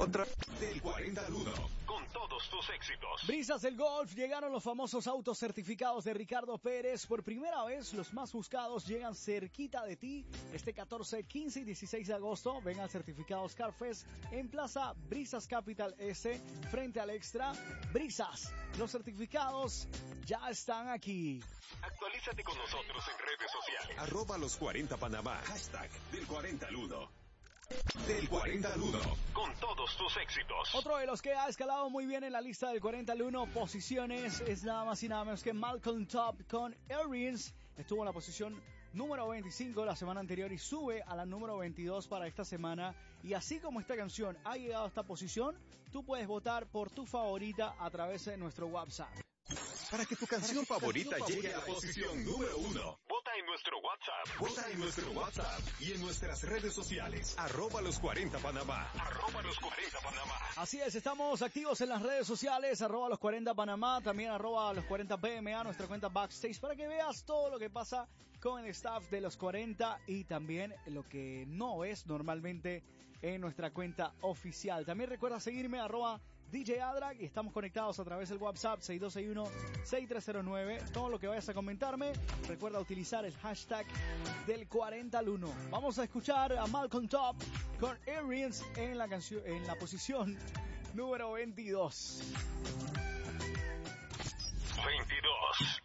Otra del 40 al 1. Con todos tus éxitos. Brisas del Golf, llegaron los famosos autos certificados de Ricardo Pérez. Por primera vez, los más buscados llegan cerquita de ti. Este 14, 15 y 16 de agosto, ven al certificado Scarfest en Plaza Brisas Capital S, frente al Extra. Brisas, los certificados ya están aquí. Actualízate con nosotros en redes sociales. @los 40 Panamá. Hashtag del 40 al 1. Del 40 al 1. Con todos tus éxitos. Otro de los que ha escalado muy bien en la lista del 40 al 1 posiciones es nada más y nada menos que Malcolm Top con Aliens. Estuvo en la posición número 25 la semana anterior y sube a la número 22 para esta semana. Y así como esta canción ha llegado a esta posición, tú puedes votar por tu favorita a través de nuestro WhatsApp. Para que tu canción favorita llegue a la posición número 1. Vota en nuestro WhatsApp. Vota en nuestro WhatsApp y en nuestras redes sociales. @los 40 Panamá. @los 40 Panamá. Así es, estamos activos en las redes sociales. @los 40 Panamá. También @los 40 PMA, nuestra cuenta Backstage, para que veas todo lo que pasa con el staff de los 40 y también lo que no es normalmente en nuestra cuenta oficial. También recuerda seguirme @DJ Adrag y estamos conectados a través del WhatsApp 6261-6309. Todo lo que vayas a comentarme, recuerda utilizar el hashtag del 40 al 1. Vamos a escuchar a Malcolm Top con Aliens en la canción, en la posición número 22. 22.